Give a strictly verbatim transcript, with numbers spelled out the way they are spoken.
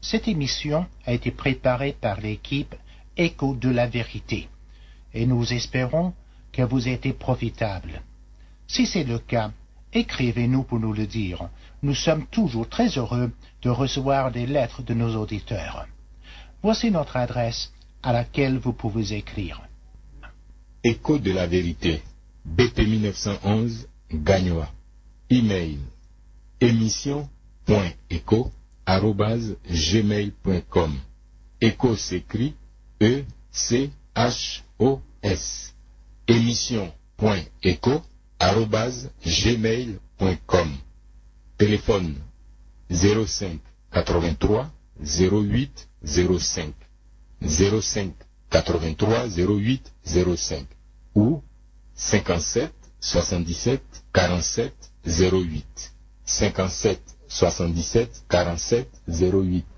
Cette émission a été préparée par l'équipe Écho de la vérité et nous espérons qu'elle vous a été profitable. Si c'est le cas, écrivez-nous pour nous le dire. Nous sommes toujours très heureux de recevoir des lettres de nos auditeurs. Voici notre adresse à laquelle vous pouvez écrire. Écho de la vérité, B P mille neuf cent onze, Gagnoa. Email émission.écho arobase gmail point com. Écho s'écrit E C H O S. émission.écho arobase gmail point com. Téléphone zéro cinq quatre-vingt-trois zéro huit zéro cinq zéro cinq quatre-vingt-trois zéro huit zéro cinq ou cinquante-sept soixante-dix-sept quarante-sept zéro huit cinquante-sept soixante-dix-sept quarante-sept zéro huit.